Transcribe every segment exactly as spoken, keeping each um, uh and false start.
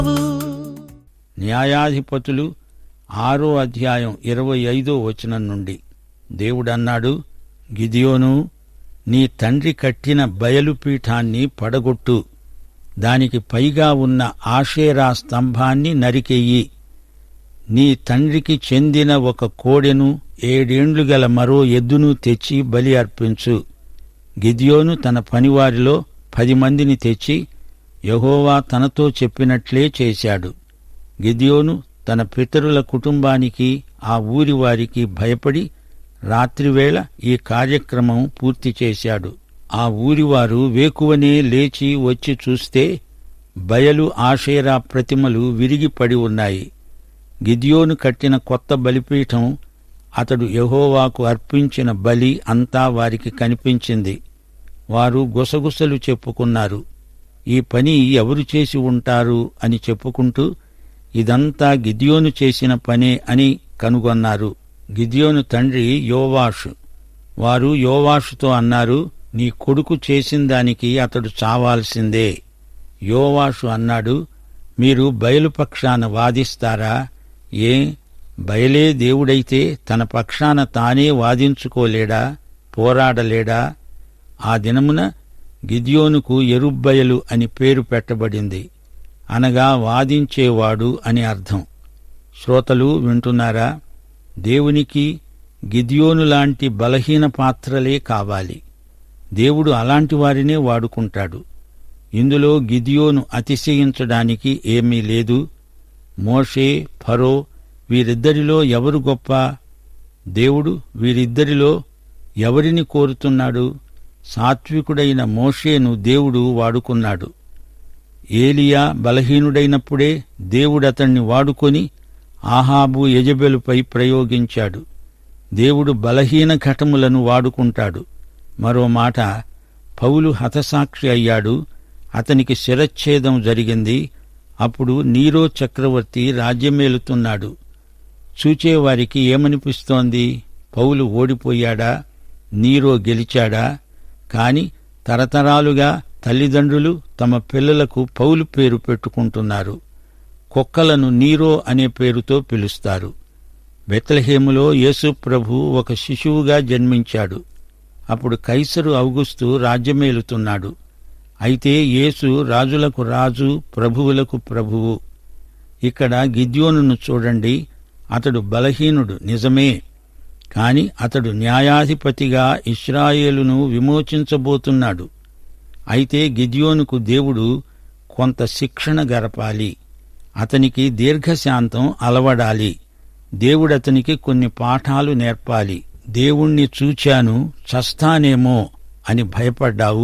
న్యాయాధిపతులు ఆరో అధ్యాయం ఇరవై ఐదో వచనం నుండి దేవుడన్నాడు, గిదియోను, నీ తండ్రి కట్టిన బయలుపీఠాన్ని పడగొట్టు, దానికి పైగా ఉన్న ఆషేరా స్తంభాన్ని నరికెయ్యి. నీ తండ్రికి చెందిన ఒక కోడెను ఏడేండ్లు గల మరో ఎద్దును తెచ్చి బలి అర్పించు. గిద్యోను తన పనివారిలో పది మందిని తెచ్చి యెహోవా తనతో చెప్పినట్లే చేశాడు. గిద్యోను తన పితరుల కుటుంబానికి ఆ ఊరి వారికి భయపడి రాత్రివేళ ఈ కార్యక్రమం పూర్తి చేశాడు. ఆ ఊరివారు వేకువనే లేచి వచ్చి చూస్తే బయలు ఆషేరా ప్రతిమలు విరిగిపడి ఉన్నాయి. గిద్యోను కట్టిన కొత్త బలిపీఠం, అతడు యెహోవాకు అర్పించిన బలి అంతా వారికి కనిపించింది. వారు గుసగుసలు చెప్పుకున్నారు. ఈ పని ఎవరు చేసి ఉంటారు అని చెప్పుకుంటూ ఇదంతా గిద్యోను చేసిన పనే అని కనుగొన్నారు. గిద్యోను తండ్రి యోవాషు. వారు యోవాషుతో అన్నారు, నీ కొడుకు చేసిన దానికి అతడు చావాల్సిందే. యోవాషు అన్నాడు, మీరు బయలుపక్షాన వాదిస్తారా? ఏ, బయలే దేవుడైతే తన పక్షాన తానే వాదించుకోలేడా, పోరాడలేడా? ఆ దినమున గిద్యోనుకు యెరుబ్బయలు అని పేరు పెట్టబడింది, అనగా వాదించేవాడు అని అర్థం. శ్రోతలు వింటున్నారా? దేవునికి గిద్యోనులాంటి బలహీన పాత్రలే కావాలి. దేవుడు అలాంటి వారినే వాడుకుంటాడు. ఇందులో గిద్యోను అతిశయించడానికి ఏమీ లేదు. మోషే, ఫరో వీరిద్దరిలో ఎవరు గొప్ప? దేవుడు వీరిద్దరిలో ఎవరిని కోరుతున్నాడు? సాత్వికుడైన మోషేను దేవుడు వాడుకున్నాడు. ఏలియా బలహీనుడైనప్పుడే దేవుడతణ్ణి వాడుకొని ఆహాబు యెజెబెలుపై ప్రయోగించాడు. దేవుడు బలహీన ఘటములను వాడుకుంటాడు. మరో మాట, పౌలు హతసాక్షి అయ్యాడు. అతనికి శిరచ్ఛేదం జరిగింది. అప్పుడు నీరో చక్రవర్తి రాజ్యమేలుతున్నాడు. చూచేవారికి ఏమనిపిస్తోంది? పౌలు ఓడిపోయాడా? నీరో గెలిచాడా? కాని తరతరాలుగా తల్లిదండ్రులు తమ పిల్లలకు పౌలు పేరు పెట్టుకుంటున్నారు. కుక్కలను నీరో అనే పేరుతో పిలుస్తారు. బెత్లెహేములో యేసు ప్రభు ఒక శిశువుగా జన్మించాడు. అప్పుడు కైసరు ఔగుస్తు రాజ్యమేలుతున్నాడు. అయితే యేసు రాజులకు రాజు, ప్రభువులకు ప్రభువు. ఇక్కడ గిద్యోనును చూడండి. అతడు బలహీనుడు నిజమే, కాని అతడు న్యాయాధిపతిగా ఇశ్రాయేలును విమోచించబోతున్నాడు. అయితే గిద్యోనుకు దేవుడు కొంత శిక్షణ గరపాలి. అతనికి దీర్ఘశాంతం అలవడాలి. దేవుడతనికి కొన్ని పాఠాలు నేర్పాలి. దేవుణ్ణి చూచాను, చస్తానేమో అని భయపడ్డావు,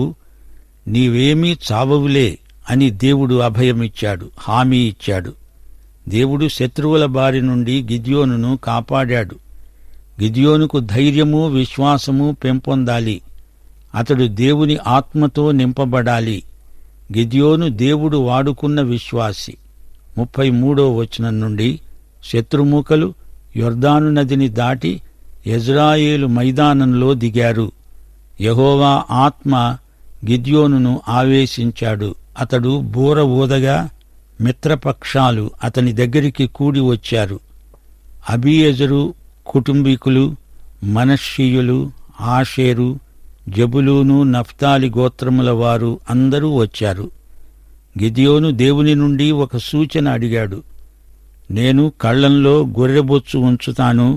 నీవేమీ చావవులే అని దేవుడు అభయమిచ్చాడు, హామీ ఇచ్చాడు. దేవుడు శత్రువుల బారి నుండి గిద్యోనును కాపాడాడు. గిద్యోనుకు ధైర్యము, విశ్వాసము పెంపొందాలి. అతడు దేవుని ఆత్మతో నింపబడాలి. గిద్యోను దేవుడు వాడుకున్న విశ్వాసి. ముప్పై మూడో వచనం నుండి, శత్రుమూకలు యొర్దాను నదిని దాటి యెజ్రాయేలు మైదానంలో దిగారు. యెహోవా ఆత్మ గిద్యోనును ఆవేశించాడు. అతడు బూర ఊదగా మిత్రపక్షాలు అతని దగ్గరికి కూడి వచ్చారు. అబీయెజరు కుటుంబీకులు, మనష్షీయులు, ఆషేరు, జబులూను, నఫ్తాలి గోత్రముల వారు అందరూ వచ్చారు. గిద్యోను దేవుని నుండి ఒక సూచన అడిగాడు. నేను కళ్లంలో గొర్రెబొచ్చు ఉంచుతాను.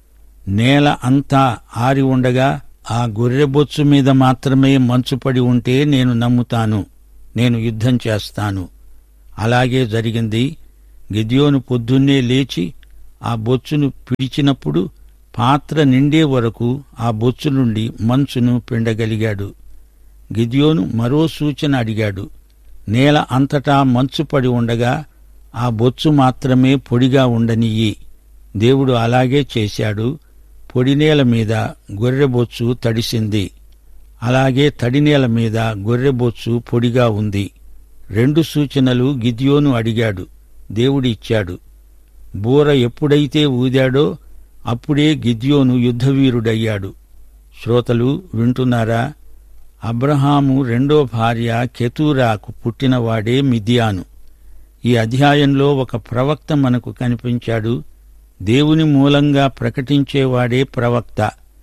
నేల అంతా ఆరి ఉండగా ఆ గొర్రెబొచ్చు మీద మాత్రమే మంచుపడి ఉంటే నేను నమ్ముతాను. నేను యుద్ధం చేస్తాను. అలాగే జరిగింది. గిద్యోను పొద్దున్నే లేచి ఆ బొచ్చును పిడిచినప్పుడు పాత్ర నిండే వరకు ఆ బొచ్చు నుండి మంచును పిండగలిగాడు. గిద్యోను మరో సూచన అడిగాడు. నేల అంతటా మంచుపడి ఉండగా ఆ బొచ్చు మాత్రమే పొడిగా ఉండనియ్యి. దేవుడు అలాగే చేశాడు. పొడినేల మీద గొర్రెబొచ్చు తడిసింది. అలాగే తడినేల మీద గొర్రెబొచ్చు పొడిగా ఉంది. రెండు సూచనలు గిద్యోను అడిగాడు. దేవుడు ఇచ్చాడు. బూర ఎప్పుడైతే ఊదాడో అప్పుడే గిద్యోను యుద్ధవీరుడయ్యాడు. శ్రోతలు వింటున్నారా? అబ్రహాము రెండో భార్య కెతూరాకు పుట్టినవాడే మిద్యాను. ఈ అధ్యాయంలో ఒక ప్రవక్త మనకు కనిపించాడు. దేవుని మూలంగా ప్రకటించేవాడే ప్రవక్త.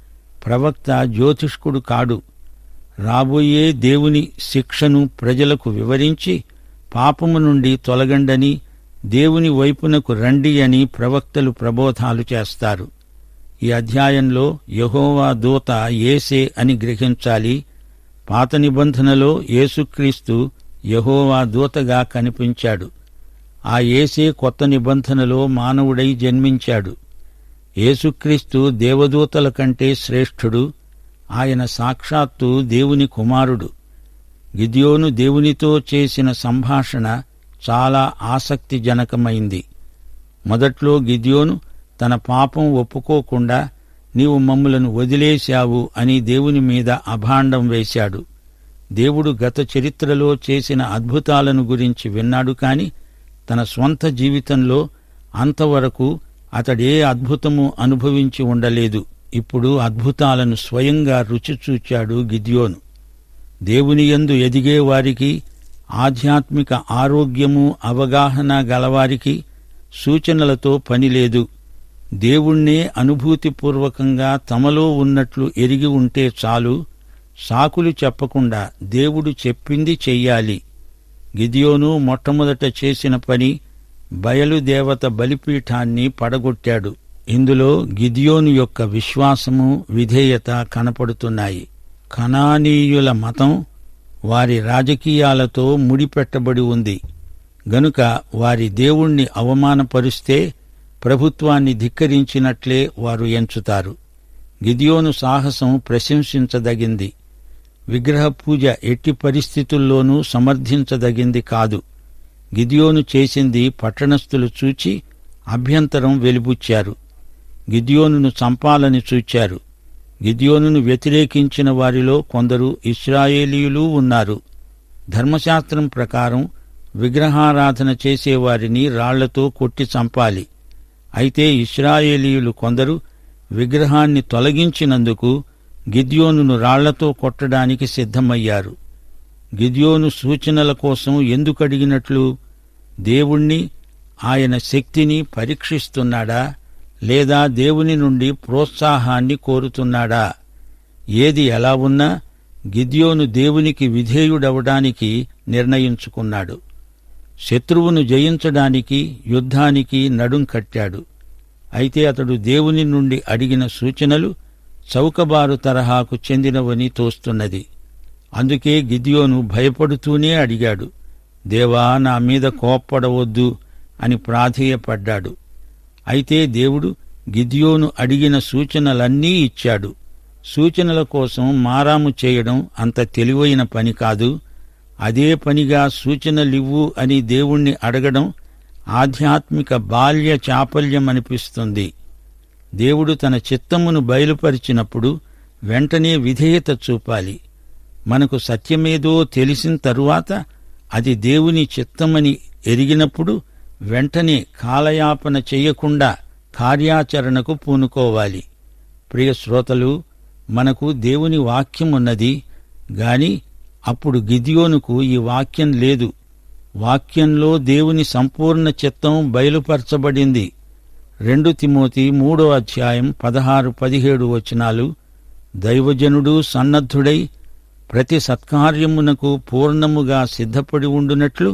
ప్రవక్త జ్యోతిష్కుడు కాడు. రాబోయే దేవుని శిక్షను ప్రజలకు వివరించి పాపము నుండి తొలగండని, దేవుని వైపునకు రండి అని ప్రవక్తలు ప్రబోధాలు చేస్తారు. ఈ అధ్యాయంలో యెహోవా దూత యేసే అని గ్రహించాలి. పాత నిబంధనలో యేసుక్రీస్తు యెహోవా దూతగా కనిపించాడు. ఆ యేసే కొత్త నిబంధనలో మానవుడై జన్మించాడు. యేసుక్రీస్తు దేవదూతల కంటే శ్రేష్ఠుడు. ఆయన సాక్షాత్తు దేవుని కుమారుడు. గిద్యోను దేవునితో చేసిన సంభాషణ చాలా ఆసక్తిజనకమైంది. మొదట్లో గిద్యోను తన పాపం ఒప్పుకోకుండా నీవు మమ్ములను వదిలేశావు అని దేవుని మీద అభాండం వేశాడు. దేవుడు గత చరిత్రలో చేసిన అద్భుతాలను గురించి విన్నాడు కాని తన స్వంత జీవితంలో అంతవరకు అతడే అద్భుతము అనుభవించి ఉండలేదు. ఇప్పుడు అద్భుతాలను స్వయంగా రుచిచూచాడు గిద్యోను. దేవుని యందు ఎదిగే వారికి, ఆధ్యాత్మిక ఆరోగ్యము అవగాహన గలవారికి సూచనలతో పనిలేదు. దేవుణ్ణే అనుభూతిపూర్వకంగా తమలో ఉన్నట్లు ఎరిగి ఉంటే చాలు. సాకులు చెప్పకుండా దేవుడు చెప్పింది చెయ్యాలి. గిద్యోను మొట్టమొదట చేసిన పని బయలుదేవత బలిపీఠాన్ని పడగొట్టాడు. ఇందులో గిద్యోను యొక్క విశ్వాసము, విధేయత కనపడుతున్నాయి. కనానీయుల మతం వారి రాజకీయాలతో ముడిపెట్టబడి ఉంది గనుక వారి దేవుణ్ణి అవమానపరుస్తే ప్రభుత్వాన్ని ధిక్కరించినట్లే వారు ఎంచుతారు. గిద్యోను సాహసం ప్రశంసించదగింది. విగ్రహ పూజ ఎట్టి పరిస్థితుల్లోనూ సమర్థించదగింది కాదు. గిద్యోను చేసింది పట్టణస్థులు చూచి అభ్యంతరం వెలిబుచ్చారు. గిద్యోనును చంపాలని చూచారు. గిద్యోనును వ్యతిరేకించిన వారిలో కొందరు ఇశ్రాయేలీయులు ఉన్నారు. ధర్మశాస్త్రం ప్రకారం విగ్రహారాధన చేసేవారిని రాళ్లతో కొట్టి చంపాలి. అయితే ఇశ్రాయేలీయులు కొందరు విగ్రహాన్ని తొలగించినందుకు గిద్యోనును రాళ్లతో కొట్టడానికి సిద్ధమయ్యారు. గిద్యోను సూచనల కోసం ఎందుకు అడిగినట్లు? దేవుణ్ణి, ఆయన శక్తిని పరీక్షిస్తున్నాడా లేదా దేవుని నుండి ప్రోత్సాహాన్ని కోరుతున్నాడా? ఏది ఎలా ఉన్నా గిద్యోను దేవునికి విధేయుడవడానికి నిర్ణయించుకున్నాడు. శత్రువును జయించడానికి యుద్ధానికి నడుం కట్టాడు. అయితే అతడు దేవుని నుండి అడిగిన సూచనలు చౌకబారు తరహాకు చెందినవని తోస్తున్నది. అందుకే గిద్యోను భయపడుతూనే అడిగాడు, దేవా, నా మీద కోప్పడవద్దు అని ప్రాధేయపడ్డాడు. అయితే దేవుడు గిద్యోను అడిగిన సూచనలన్నీ ఇచ్చాడు. సూచనల కోసం మారాము చేయడం అంత తెలివైన పని కాదు. అదే పనిగా సూచనలివ్వు అని దేవుణ్ణి అడగడం ఆధ్యాత్మిక బాల్య చాపల్యమనిపిస్తుంది. దేవుడు తన చిత్తమును బయలుపరిచినప్పుడు వెంటనే విధేయత చూపాలి. మనకు సత్యమేదో తెలిసిన తరువాత అది దేవుని చిత్తమని ఎరిగినప్పుడు వెంటనే కాలయాపన చెయ్యకుండా కార్యాచరణకు పూనుకోవాలి. ప్రియ శ్రోతలు, మనకు దేవుని వాక్యమున్నది గాని అప్పుడు గిద్యోనుకు ఈ వాక్యం లేదు. వాక్యంలో దేవుని సంపూర్ణ చిత్తం బయలుపరచబడింది. రెండు తిమోతి మూడో అధ్యాయం పదహారు పదిహేడు వచనాలు, దైవజనుడు సన్నద్ధుడై ప్రతి సత్కార్యమునకు పూర్ణముగా సిద్ధపడి ఉండునట్లు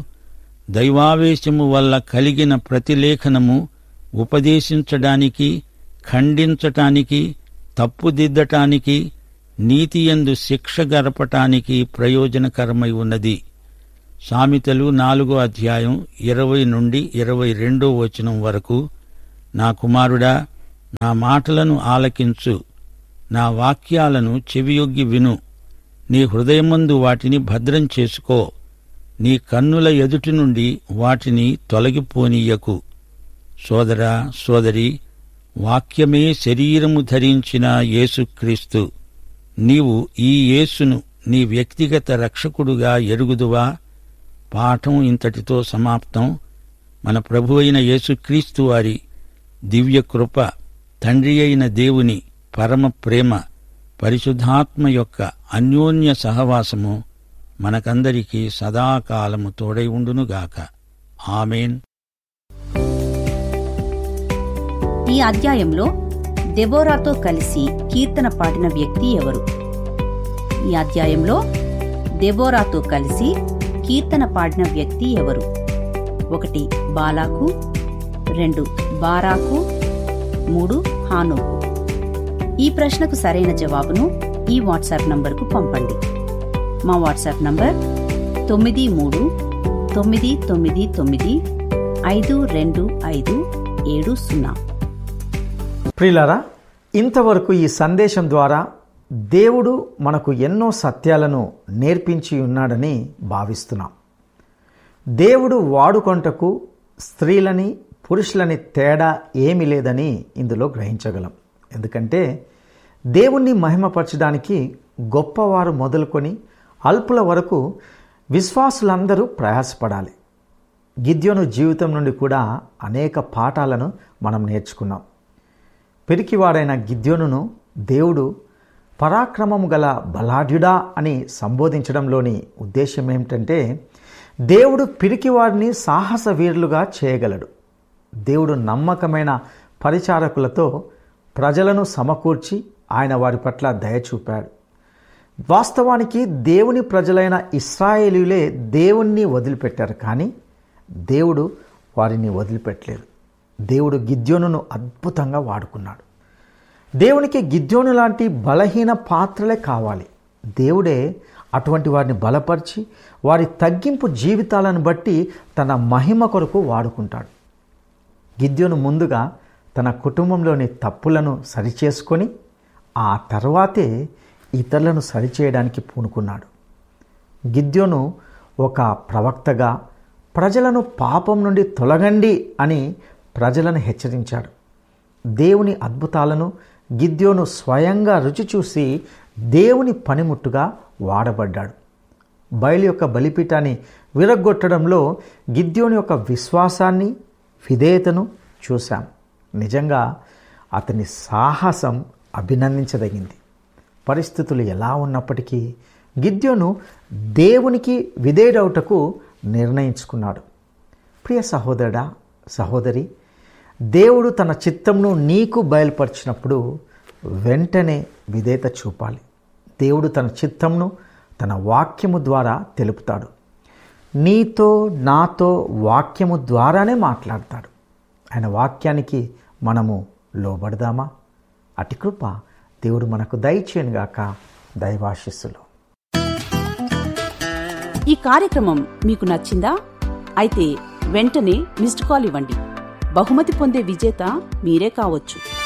దైవావేశము వల్ల కలిగిన ప్రతిలేఖనము ఉపదేశించడానికి, ఖండించటానికి, తప్పుదిద్దటానికి, నీతియందు శిక్ష గరపటానికి ప్రయోజనకరమై ఉన్నది. సామెతలు నాలుగో అధ్యాయం ఇరవై నుండి ఇరవై రెండో వచనం వరకు, నా కుమారుడా, నా మాటలను ఆలకించు, నా వాక్యాలను చెవియొగ్గి విను. నీ హృదయమందు వాటిని భద్రం చేసుకో. నీ కన్నుల ఎదుటి నుండి వాటిని తొలగిపోనీయకు. సోదరా, సోదరి, వాక్యమే శరీరము ధరించిన యేసుక్రీస్తు. నీవు ఈ యేసును నీ వ్యక్తిగత రక్షకుడుగా ఎరుగుదువా? పాఠం ఇంతటితో సమాప్తం. మన ప్రభువైన యేసుక్రీస్తు వారి దివ్య కృప, తండ్రి అయిన దేవుని పరమ ప్రేమ, పరిశుద్ధాత్మ యొక్క అన్యోన్య సహవాసము మనకందరికీ సదాకాలము తోడై ఉండునుగాక. ఆమేన్. ఈ అధ్యాయంలో దెబోరాతో కలిసి కీర్తన పాడిన వ్యక్తి ఎవరు? ఈ అధ్యాయంలో దెబోరాతో కలిసి కీర్తన పాడిన వ్యక్తి ఎవరు? ఒకటి బాలాకు, రెండు బారాకు, మూడు హానోకు. ఈ ప్రశ్నకు సరైన జవాబును ఈ వాట్సాప్ నంబర్కు పంపండి. మా వాట్సాప్ నంబర్ తొమ్మిది మూడు తొమ్మిది తొమ్మిది తొమ్మిది ఐదు రెండు ఐదు ఏడు సున్నా. ప్రియులారా, ఇంతవరకు ఈ సందేశం ద్వారా దేవుడు మనకు ఎన్నో సత్యాలను నేర్పించి ఉన్నాడని భావిస్తున్నాం. దేవుడు వాడుకొంటకు స్త్రీలని పురుషులని తేడా ఏమీ లేదని ఇందులో గ్రహించగలం. ఎందుకంటే దేవుణ్ణి మహిమపరచడానికి గొప్పవారు మొదలుకొని అల్పుల వరకు విశ్వాసులందరూ ప్రయాసపడాలి. గిద్యోను జీవితం నుండి కూడా అనేక పాఠాలను మనం నేర్చుకున్నాం. పిరికివాడైన గిద్యోనును దేవుడు పరాక్రమము గల బలాఢ్యుడా అని సంబోధించడంలోని ఉద్దేశం ఏమిటంటే, దేవుడు పిరికివాడిని సాహస వీరులుగా చేయగలడు. దేవుడు నమ్మకమైన పరిచారకులతో ప్రజలను సమకూర్చి ఆయన వారి పట్ల దయ చూపాడు. వాస్తవానికి దేవుని ప్రజలైన ఇశ్రాయేలీయులే దేవుణ్ణి వదిలిపెట్టారు, కానీ దేవుడు వారిని వదిలిపెట్టలేదు. దేవుడు గిద్యోనును అద్భుతంగా వాడుకున్నాడు. దేవునికి గిద్యోను లాంటి బలహీన పాత్రలే కావాలి. దేవుడే అటువంటి వారిని బలపరిచి వారి తగ్గింపు జీవితాలను బట్టి తన మహిమ కొరకు వాడుకుంటాడు. గిద్యోను ముందుగా తన కుటుంబంలోని తప్పులను సరిచేసుకొని ఆ తర్వాతే ఇతరులను సరిచేయడానికి పూనుకున్నాడు. గిద్యోను ఒక ప్రవక్తగా ప్రజలను పాపం నుండి తొలగండి అని ప్రజలను హెచ్చరించాడు. దేవుని అద్భుతాలను గిద్యోను స్వయంగా రుచి చూసి దేవుని పనిముట్టుగా వాడబడ్డాడు. బయలు యొక్క బలిపీఠాన్ని విరగ్గొట్టడంలో గిద్యోను యొక్క విశ్వాసాన్ని, విధేయతను చూశాం. నిజంగా అతని సాహసం అభినందించదగింది. పరిస్థితులు ఎలా ఉన్నప్పటికీ గిద్యోను దేవునికి విధేయుడవుటకు నిర్ణయించుకున్నాడు. ప్రియ సహోదరుడా, సహోదరి, దేవుడు తన చిత్తంను నీకు బయలుపరిచినప్పుడు వెంటనే విధేయత చూపాలి. దేవుడు తన చిత్తంను తన వాక్యము ద్వారా తెలుపుతాడు. నీతో నాతో వాక్యము ద్వారానే మాట్లాడతాడు. ఆయన వాక్యానికి మనము లోబడదామా? అటి కృప దేవుడు మనకు దయచేయనుగాక. దైవాశీస్సులు. ఈ కార్యక్రమం మీకు నచ్చిందా? అయితే వెంటనే మిస్డ్ కాల్ ఇవ్వండి. బహుమతి పొందే విజేత మీరే కావచ్చు.